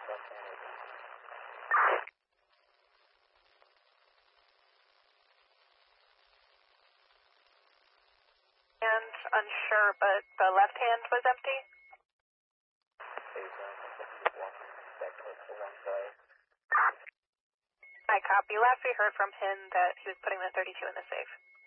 And unsure, but the left hand was empty? I copy. Last we heard from him that he was putting the 32 in the safe.